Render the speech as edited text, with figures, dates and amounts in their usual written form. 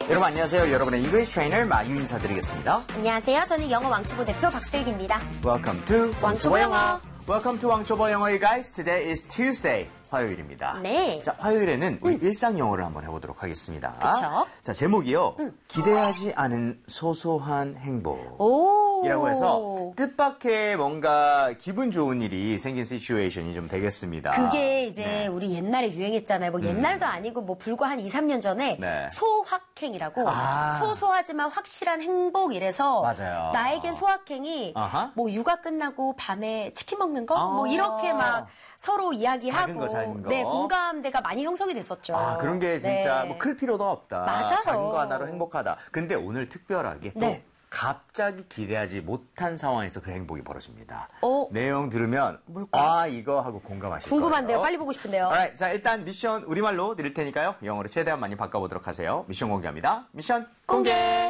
여러분 안녕하세요. 여러분의 English trainer 마유 인사드리겠습니다. 안녕하세요. 저는 영어 왕초보 대표 박슬기입니다. Welcome to 왕초보 영어. Welcome to 왕초보 영어, you guys. Today is Tuesday. 화요일입니다. 네. 자, 화요일에는 우리 일상 영어를 한번 해보도록 하겠습니다. 그쵸? 자, 제목이요. 기대하지 않은 소소한 행복. 오. 이라고 해서 뜻밖의 뭔가 기분 좋은 일이 생긴 시츄에이션이 좀 되겠습니다. 그게 이제 우리 옛날에 유행했잖아요. 뭐 옛날도 아니고 뭐 불과 한 2, 3년 전에 네. 소확행이라고 소소하지만 확실한 행복 이래서 맞아요. 나에겐 소확행이 뭐 육아 끝나고 밤에 치킨 먹는 거? 뭐 이렇게 막 서로 이야기하고 작은 거. 네, 공감대가 많이 형성이 됐었죠. 아, 그런 게 진짜 네. 뭐 클 필요도 없다. 맞아요. 작은 거 하나로 행복하다. 근데 오늘 특별하게 또 네. 갑자기 기대하지 못한 상황에서 그 행복이 벌어집니다. 내용 들으면 뭘까? 아 이거 하고 공감하실 궁금한데요. 거예요. 빨리 보고 싶은데요. Alright, 자 일단 미션 우리말로 드릴 테니까요. 영어로 최대한 많이 바꿔보도록 하세요. 미션 공개합니다. 미션 공개!